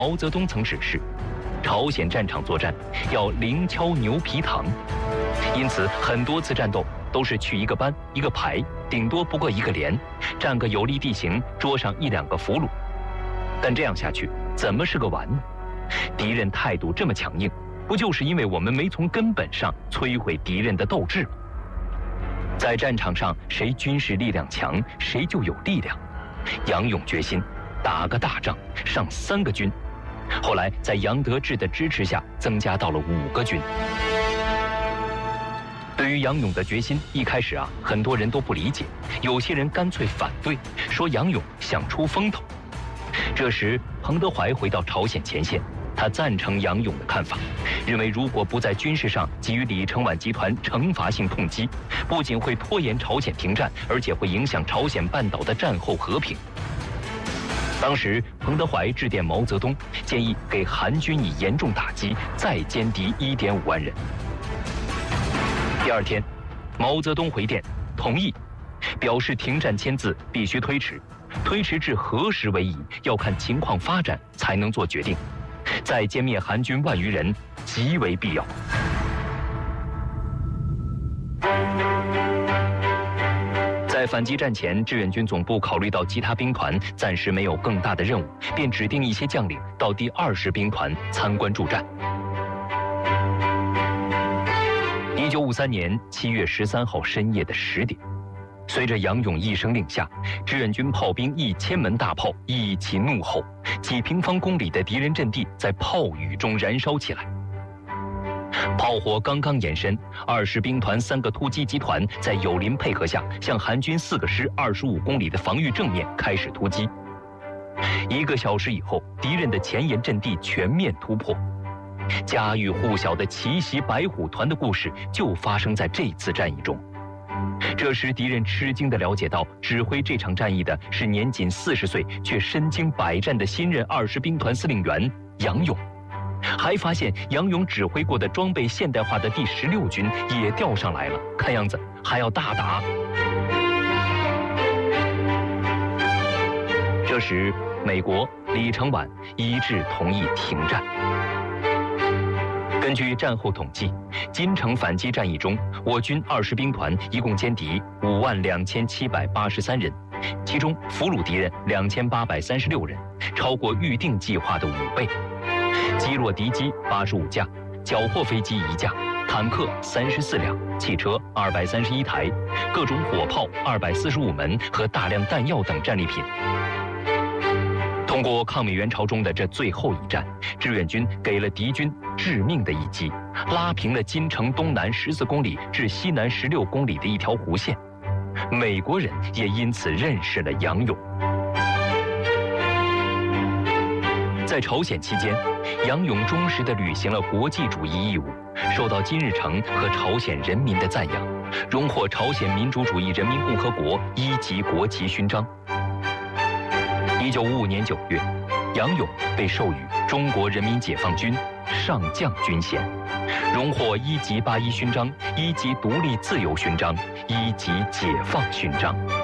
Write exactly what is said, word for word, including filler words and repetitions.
毛泽东曾指示，朝鲜战场作战要零敲牛皮糖，因此很多次战斗都是去一个班一个排，顶多不过一个连，占个有利地形，捉上一两个俘虏。但这样下去怎么是个完呢？敌人态度这么强硬，不就是因为我们没从根本上摧毁敌人的斗志吗？在战场上，谁军事力量强，谁就有力量。杨勇决心打个大仗，上三个军。后来在杨得志的支持下，增加到了五个军。对于杨勇的决心，一开始啊，很多人都不理解，有些人干脆反对，说杨勇想出风头。这时，彭德怀回到朝鲜前线，他赞成杨勇的看法，认为如果不在军事上给予李承晚集团惩罚性痛击，不仅会拖延朝鲜停战，而且会影响朝鲜半岛的战后和平。当时，彭德怀致电毛泽东，建议给韩军以严重打击，再歼敌 一点五万人。第二天，毛泽东回电同意，表示停战签字必须推迟，推迟至何时为宜，要看情况发展才能做决定。再歼灭韩军万余人极为必要。在反击战前，志愿军总部考虑到其他兵团暂时没有更大的任务，便指定一些将领到第二十兵团参观助战。一九五三年七月十三号深夜的十点，随着杨勇一声令下，志愿军炮兵一千门大炮一起怒吼，几平方公里的敌人阵地在炮雨中燃烧起来。炮火刚刚延伸，二十兵团三个突击集团在友邻配合下，向韩军四个师二十五公里的防御正面开始突击。一个小时以后，敌人的前沿阵地全面突破。家喻户晓的奇袭白虎团的故事就发生在这次战役中。这时，敌人吃惊地了解到，指挥这场战役的是年仅四十岁却身经百战的新任二十兵团司令员杨勇。还发现杨勇指挥过的装备现代化的第十六军也调上来了，看样子还要大打。这时，美国、李承晚一致同意停战。根据战后统计，金城反击战役中，我军二十兵团一共歼敌五万两千七百八十三人，其中俘虏敌人两千八百三十六人，超过预定计划的五倍。击落敌机八十五架，缴获飞机一架，坦克三十四辆，汽车二百三十一台，各种火炮二百四十五门和大量弹药等战利品。通过抗美援朝中的这最后一战，志愿军给了敌军致命的一击，拉平了金城东南十四公里至西南十六公里的一条弧线。美国人也因此认识了杨勇。在朝鲜期间，杨勇忠实地履行了国际主义义务，受到金日成和朝鲜人民的赞扬，荣获朝鲜民主主义人民共和国一级国旗勋章。一九五五年九月，杨勇被授予中国人民解放军上将军衔，荣获一级八一勋章、一级独立自由勋章、一级解放勋章。